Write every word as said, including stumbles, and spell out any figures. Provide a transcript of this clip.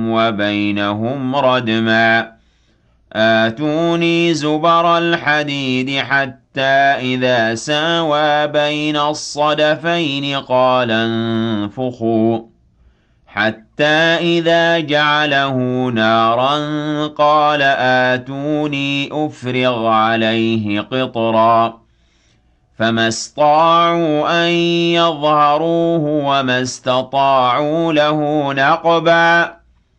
وبينهم ردما آتوني زبر الحديد حتى إذا ساوى بين الصدفين قال انفخوا حتى إذا جعله نارا قال آتوني أفرغ عليه قطرا فما استطاعوا أن يظهروه وما استطاعوا له نقبا